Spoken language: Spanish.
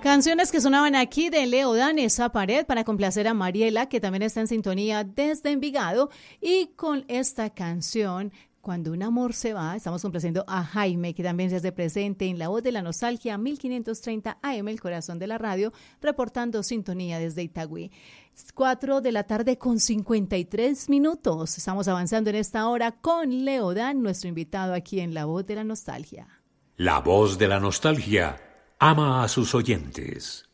Canciones que sonaban aquí de Leodán, Esa Pared, para complacer a Mariela, que también está en sintonía desde Envigado. Y con esta canción, Cuando un amor se va, estamos complaciendo a Jaime, que también se hace presente en La Voz de la Nostalgia, 1530 AM, el corazón de la radio, reportando sintonía desde Itagüí. 4 de la tarde con 53 minutos. Estamos avanzando en esta hora con Leodán, nuestro invitado aquí en La Voz de la Nostalgia. La Voz de la Nostalgia ama a sus oyentes.